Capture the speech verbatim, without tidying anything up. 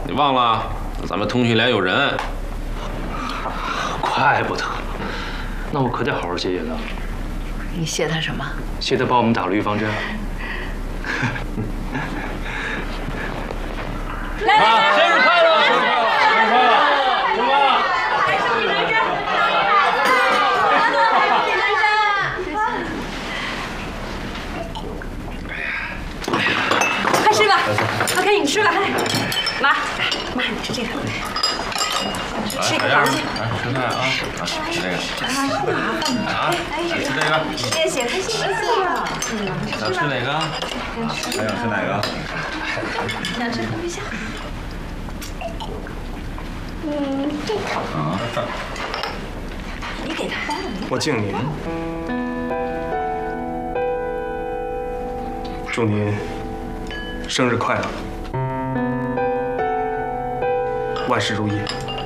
你忘了咱们通讯连有人？ 怪不得，那我可得好好谢谢他。 你谢他什么？ 谢他帮我们打了预防针。 来来来， 生日快乐！生日快乐！生日快乐！生日快乐！ 还是你男生，还是你男生。快吃吧，快给你吃吧，来，妈，妈，你吃这个，吃一个螃蟹。 来，吃菜啊！吃这个。啊，吃这个。 谢谢，谢谢，谢谢。 想吃哪个？还想吃哪个？ 想吃喝一下。 嗯，这个。 啊。 你给他。 我敬您，祝您生日快乐，万事如意。